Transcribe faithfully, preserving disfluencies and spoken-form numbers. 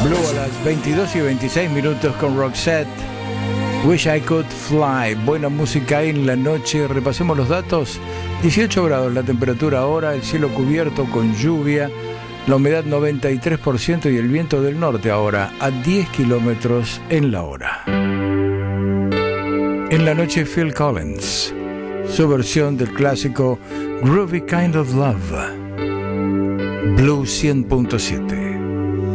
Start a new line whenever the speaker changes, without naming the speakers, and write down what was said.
Blue a las veintidós y veintiséis minutos con Roxette. Wish I Could Fly. Buena música en la noche. Repasemos los datos. dieciocho grados la temperatura ahora, el cielo cubierto con lluvia, la humedad noventa y tres por ciento y el viento del norte ahora a diez kilómetros en la hora. En la noche, Phil Collins, su versión del clásico Groovy Kind of Love. Blue cien punto siete.